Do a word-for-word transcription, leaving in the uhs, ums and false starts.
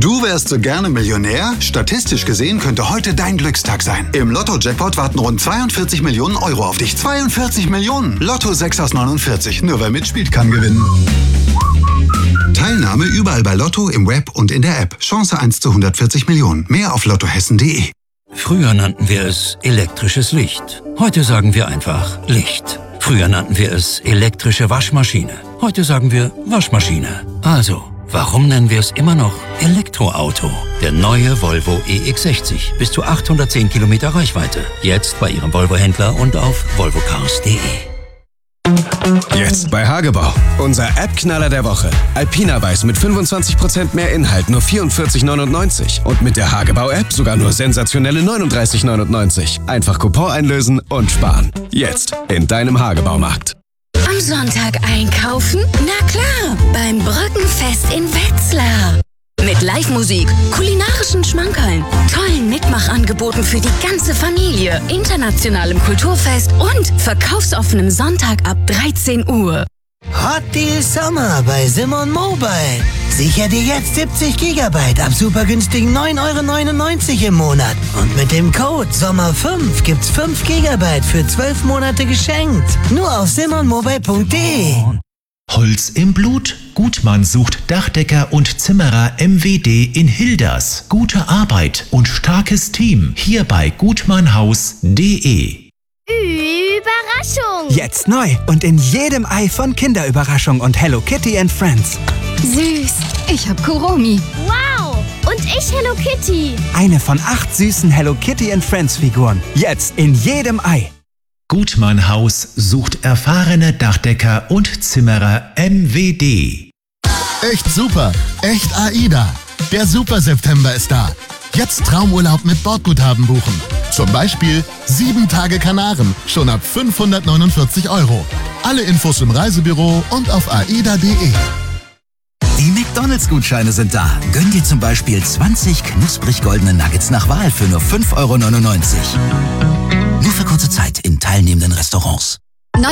Du wärst so gerne Millionär? Statistisch gesehen könnte heute dein Glückstag sein. Im Lotto-Jackpot warten rund zweiundvierzig Millionen Euro auf dich. zweiundvierzig Millionen! Lotto sechs aus neunundvierzig. Nur wer mitspielt, kann gewinnen. Teilnahme überall bei Lotto, im Web und in der App. Chance eins zu hundertvierzig Millionen. Mehr auf lottohessen punkt de. Früher nannten wir es elektrisches Licht. Heute sagen wir einfach Licht. Früher nannten wir es elektrische Waschmaschine. Heute sagen wir Waschmaschine. Also, warum nennen wir es immer noch Elektroauto? Der neue Volvo E X sechzig. Bis zu achthundertzehn Kilometer Reichweite. Jetzt bei Ihrem Volvo-Händler und auf volvo cars punkt de. Jetzt bei Hagebau. Unser App-Knaller der Woche. Alpina Weiß mit fünfundzwanzig Prozent mehr Inhalt, nur vierundvierzig neunundneunzig. Und mit der Hagebau-App sogar nur sensationelle neununddreißig neunundneunzig. Einfach Coupon einlösen und sparen. Jetzt in deinem Hagebaumarkt. Am Sonntag einkaufen? Na klar, beim Brückenfest in Wetzlar. Mit Live-Musik, kulinarischen Schmankerln, tollen Mitmachangeboten für die ganze Familie, internationalem Kulturfest und verkaufsoffenem Sonntag ab dreizehn Uhr. Hot Deal Sommer bei Simon Mobile. Sicher dir jetzt siebzig Gigabyte ab super günstigen neun Euro neunundneunzig im Monat. Und mit dem Code Sommer fünf gibt's fünf Gigabyte für zwölf Monate geschenkt. Nur auf simon mobile punkt de. Holz im Blut? Gutmann sucht Dachdecker und Zimmerer M W D in Hilders. Gute Arbeit und starkes Team hier bei gutmannhaus punkt de. Überraschung! Jetzt neu und in jedem Ei von Kinderüberraschung und Hello Kitty and Friends. Süß, ich hab Kuromi. Wow, und ich Hello Kitty. Eine von acht süßen Hello Kitty and Friends Figuren. Jetzt in jedem Ei. Gutmann Haus sucht erfahrene Dachdecker und Zimmerer M W D. Echt super, echt AIDA. Der Super September ist da. Jetzt Traumurlaub mit Bordguthaben buchen. Zum Beispiel sieben Tage Kanaren, schon ab fünfhundertneunundvierzig Euro. Alle Infos im Reisebüro und auf aida punkt de. Die McDonalds-Gutscheine sind da. Gönn dir zum Beispiel zwanzig knusprig goldene Nuggets nach Wahl für nur fünf Euro neunundneunzig. Nur für kurze Zeit in teilnehmenden Restaurants.